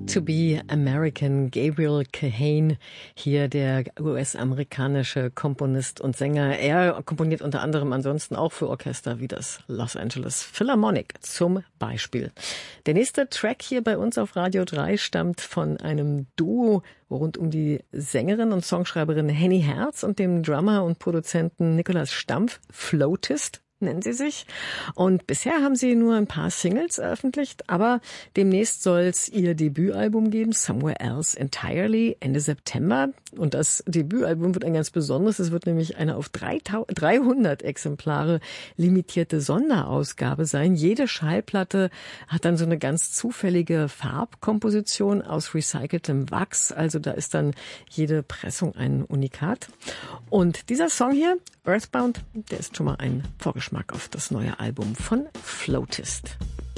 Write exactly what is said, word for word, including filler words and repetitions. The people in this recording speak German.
to be American, Gabriel Kahane, hier der U S-amerikanische Komponist und Sänger. Er komponiert unter anderem ansonsten auch für Orchester wie das Los Angeles Philharmonic zum Beispiel. Der nächste Track hier bei uns auf Radio drei stammt von einem Duo rund um die Sängerin und Songschreiberin Henny Herz und dem Drummer und Produzenten Nikolaus Stampf, Floatist nennen sie sich. Und bisher haben sie nur ein paar Singles veröffentlicht, aber demnächst soll es ihr Debütalbum geben, Somewhere Else Entirely, Ende September. Und das Debütalbum wird ein ganz besonderes. Es wird nämlich eine auf dreihundert Exemplare limitierte Sonderausgabe sein. Jede Schallplatte hat dann so eine ganz zufällige Farbkomposition aus recyceltem Wachs. Also da ist dann jede Pressung ein Unikat. Und dieser Song hier, Earthbound, der ist schon mal ein Vorgeschmack auf das neue Album von Floatist.